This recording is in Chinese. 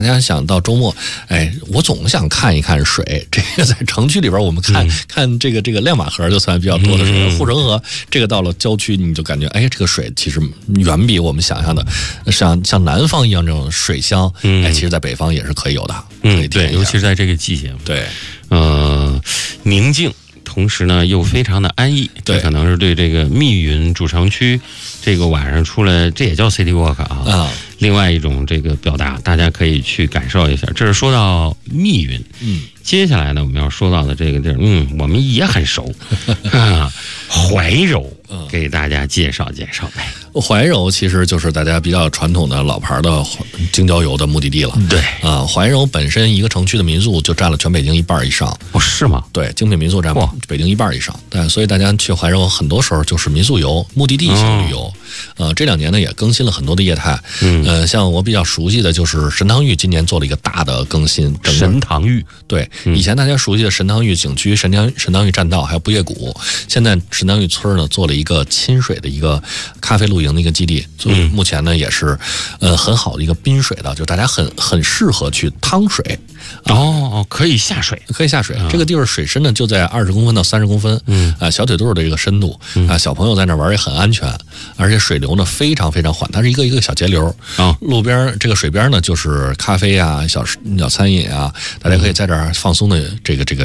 大家想到周末，我总想看一看水。这个在城区里边，我们看这个亮马河就算比较多的水，护城河这个到了郊区，你就感觉这个水其实远比我们想象的像南方一样这种水乡，其实在北方也是可以有的。 对，尤其是在这个季节， 对， 宁静。同时呢，又非常的安逸，这可能是对这个密云主城区这个晚上出来，这也叫 City Walk 啊。另外一种这个表达，大家可以去感受一下。这是说到密云，接下来呢，我们要说到的这个地儿，我们也很熟怀柔，给大家介绍介绍呗。 怀柔其实就是大家比较传统的老牌的京郊游的目的地了。 对怀柔本身一个城区的民宿就占了全北京一半以上。 是吗？ 对，精品民宿占北京一半以上。对，所以大家去怀柔很多时候就是民宿游、目的地型旅游。这2年呢也更新了很多的业态。像我比较熟悉的就是神堂峪，今年做了一个大的更新。 神堂峪， 对，以前大家熟悉的神堂峪景区、神堂峪栈道还有不夜谷，现在神堂峪村呢做了一个亲水的一个咖啡露营的一个基地。所以目前呢也是很好的一个滨水的，就大家很适合去趟水。 可以下水， 可以下水。这个地方水深呢就在20公分到30公分，小腿肚的这个深度，小朋友在那玩也很安全，而且水流呢非常非常缓，它是一个小节流。路边这个水边呢就是咖啡啊、小餐饮啊，大家可以在这儿放松的这个